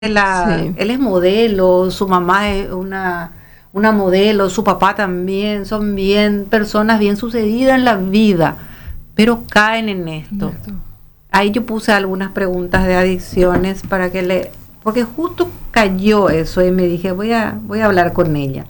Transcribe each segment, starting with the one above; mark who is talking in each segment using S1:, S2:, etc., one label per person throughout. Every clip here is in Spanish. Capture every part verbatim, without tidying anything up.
S1: La,
S2: Sí.
S1: él es modelo, su mamá es una, una modelo, su papá también, son bien personas bien sucedidas en la vida, pero caen en esto.
S2: Esto.
S1: Ahí yo puse algunas preguntas de adicciones para que le, porque justo cayó eso y me dije, voy a, voy a hablar con ella.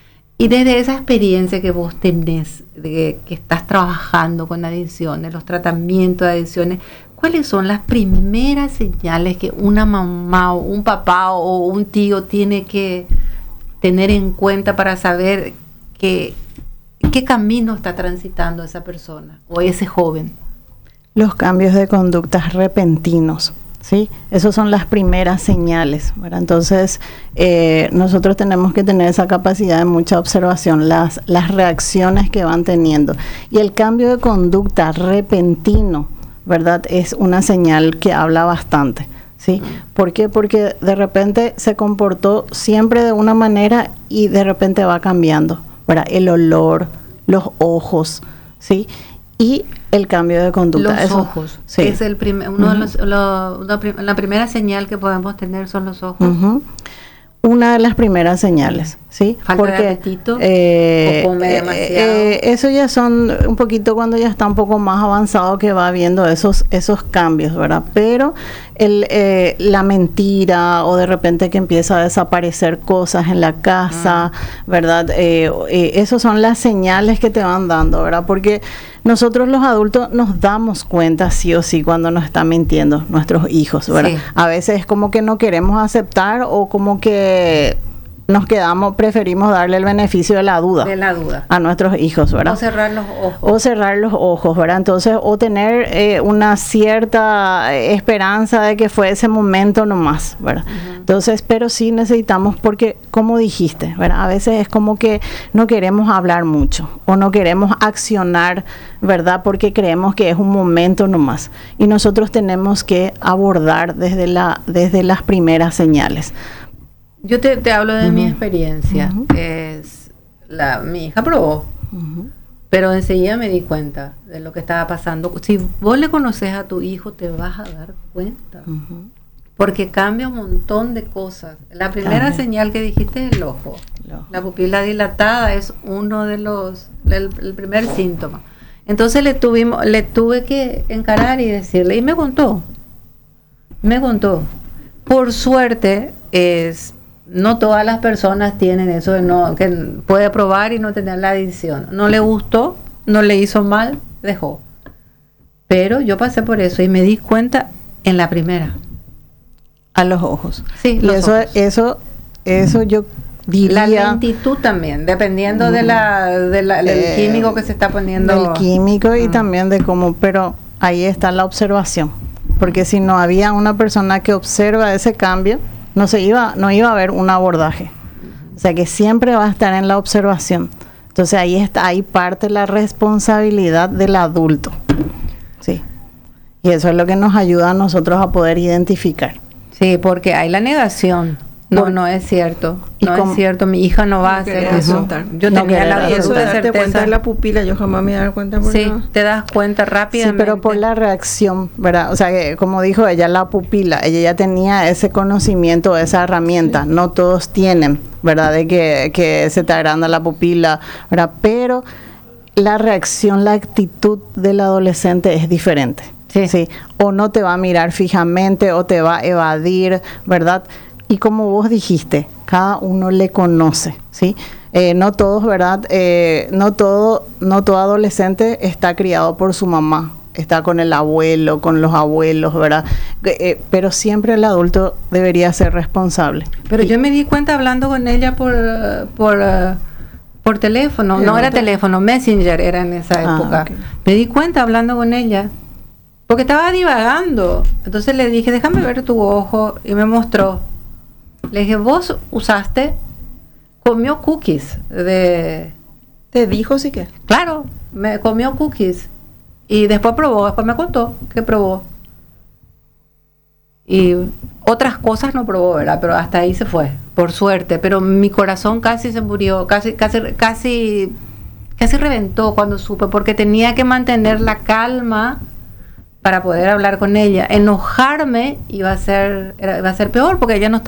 S1: Y desde esa experiencia que vos tenés, de que estás trabajando con adicciones, los tratamientos de adicciones, ¿cuáles son las primeras señales que una mamá o un papá o un tío tiene que tener en cuenta para saber que, qué camino está transitando esa persona o ese joven?
S3: Los cambios de conductas repentinos, ¿sí? Esas son las primeras señales, ¿verdad? Entonces, eh, nosotros tenemos que tener esa capacidad de mucha observación, las, las reacciones que van teniendo. Y el cambio de conducta repentino, ¿verdad? Es una señal que habla bastante, ¿sí? ¿Por qué? Porque de repente se comportó siempre de una manera y de repente va cambiando, ¿verdad? El olor, los ojos, ¿sí? Y el cambio de conducta.
S1: Los
S3: Eso,
S1: ojos.
S3: sí.
S1: Es el primer, uno
S3: Uh-huh.
S1: de los, lo, una prim- la primera señal que podemos tener son los ojos.
S3: Uh-huh. Una de las primeras señales, ¿sí?
S1: Falta de apetito,
S3: eh,
S1: o come
S3: eh,
S1: demasiado.
S3: eh, eso ya son un poquito cuando ya está un poco más avanzado que va viendo esos esos cambios, ¿verdad? Pero el, eh, la mentira o de repente que empieza a desaparecer cosas en la casa,
S1: Mm.
S3: ¿verdad? Eh, eh, esos son las señales que te van dando, ¿verdad? Porque nosotros los adultos nos damos cuenta sí o sí cuando nos están mintiendo nuestros hijos, ¿verdad?
S1: Sí.
S3: A veces es como que no queremos aceptar o como que nos quedamos, preferimos darle el beneficio de la duda
S1: De la duda.
S3: a nuestros hijos, ¿verdad?
S1: O cerrar los ojos.
S3: O cerrar los ojos, ¿verdad? Entonces, o tener eh, una cierta eh, esperanza de que fue ese momento nomás, ¿verdad?
S1: Ujú.
S3: Entonces, pero sí necesitamos, porque como dijiste, ¿verdad? A veces es como que no queremos hablar mucho o no queremos accionar, ¿verdad? Porque creemos que es un momento nomás. Y nosotros tenemos que abordar desde la, desde las primeras señales.
S1: Yo te, te hablo de
S3: Ujú.
S1: mi experiencia.
S3: Ujú.
S1: Es la, mi hija probó,
S3: Ujú.
S1: pero enseguida me di cuenta de lo que estaba pasando. Si vos le conoces a tu hijo, te vas a dar cuenta.
S3: Ujú.
S1: Porque cambia un montón de cosas. La primera
S3: Cambia.
S1: señal que dijiste es el ojo.
S3: El ojo.
S1: La pupila dilatada es uno de los, el, el primer síntoma. Entonces le tuvimos, le tuve que encarar y decirle, y me contó, me contó. Por suerte, es, no todas las personas tienen eso de no, que puede probar y no tener la adicción. No le gustó, no le hizo mal, dejó. Pero yo pasé por eso y me di cuenta en la primera.
S3: A los ojos.
S1: Sí,
S3: Y
S1: los
S3: eso,
S1: ojos.
S3: eso, eso yo diría.
S1: La lentitud también, dependiendo de la, de la- del
S3: Eh,
S1: químico que se está poniendo.
S3: Del químico y
S1: Mm.
S3: también de cómo, pero ahí está la observación. Porque si no había una persona que observa ese cambio, no se iba, no iba a haber un abordaje. O sea que siempre va a estar en la observación. Entonces ahí está, ahí parte la responsabilidad del adulto. Sí. Y eso es lo que nos ayuda a nosotros a poder identificar.
S1: Sí, porque hay la negación. No,
S3: Por-
S1: no es cierto.
S3: ¿Y
S1: No
S3: cómo?
S1: es cierto. Mi hija no va a
S2: No
S1: hacer
S2: querer
S1: eso.
S2: aceptar.
S1: Yo
S3: No
S1: tenía
S3: querer
S1: la
S3: aceptar.
S2: Y eso de
S1: absoluta
S2: darte cuenta
S1: certeza.
S2: de la pupila, yo jamás me he dado cuenta porque
S1: Sí,
S2: no.
S1: te das cuenta
S3: Sí,
S1: rápidamente.
S3: pero por la reacción, ¿verdad? O sea, que como dijo ella, la pupila, ella ya tenía ese conocimiento, esa herramienta. No todos tienen, ¿verdad? De que, que se te agranda la pupila, ¿verdad? Pero la reacción, la actitud del adolescente es diferente.
S1: Sí.
S3: O no te va a mirar fijamente o te va a evadir, ¿verdad? Y como vos dijiste, cada uno le conoce, ¿sí? Eh, no todos, ¿verdad? Eh, no todo, no todo adolescente está criado por su mamá, está con el abuelo, con los abuelos, ¿verdad? Eh, eh, pero siempre el adulto debería ser responsable.
S1: Pero
S3: Y-
S1: yo me di cuenta hablando con ella por eh, por eh, por teléfono.
S2: ¿De
S1: No era
S2: dónde?
S1: teléfono, Messenger era en esa
S3: Ah,
S1: época.
S3: ok.
S1: Me di cuenta hablando con ella. Porque estaba divagando. Entonces le dije, déjame ver tu ojo. Y me mostró. Le dije, vos usaste, comió cookies de...
S2: ¿Te dijo sí que?
S1: Claro, me comió cookies. Y después probó, después me contó que probó. Y otras cosas no probó, ¿verdad? Pero hasta ahí se fue, por suerte. Pero mi corazón casi se murió, casi, casi, casi, casi reventó cuando supe, porque tenía que mantener la calma para poder hablar con ella. Enojarme iba a ser, era- iba a ser peor porque ella no